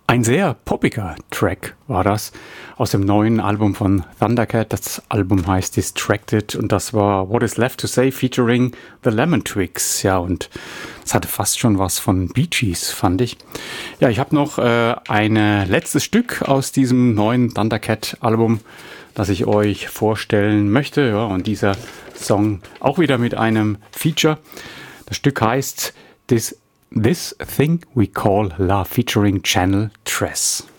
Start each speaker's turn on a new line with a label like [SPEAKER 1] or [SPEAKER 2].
[SPEAKER 1] Ein sehr poppiger Track war das aus dem neuen Album von Thundercat. Das Album heißt Distracted und das war What Is Left to Say featuring The Lemon Twigs. Ja, und es hatte fast schon was von Bee Gees, fand ich. Ja, ich habe noch ein letztes Stück aus diesem neuen Thundercat-Album, das ich euch vorstellen möchte. Ja, und dieser Song auch wieder mit einem Feature. Das Stück heißt This Thing We Call Love featuring Channel Tress.